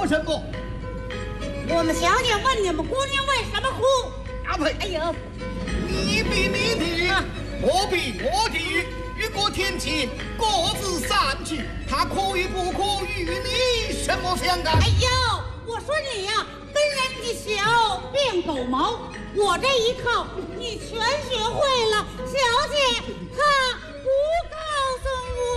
说什么？ 我们小姐问你们姑娘为什么哭？ 啊呸！ 哎呦， 你比你的，我比我的。雨过天晴，各自散去，他可与不可与你什么相干？ 哎呦，我说你呀、跟人家小变狗毛，我这一套你全学会了，小姐看。